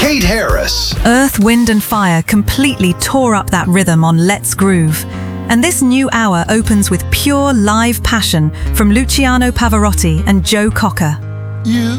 Kate Harris. Earth, Wind and Fire completely tore up that rhythm on Let's Groove. And this new hour opens with pure live passion from Luciano Pavarotti and Joe Cocker. You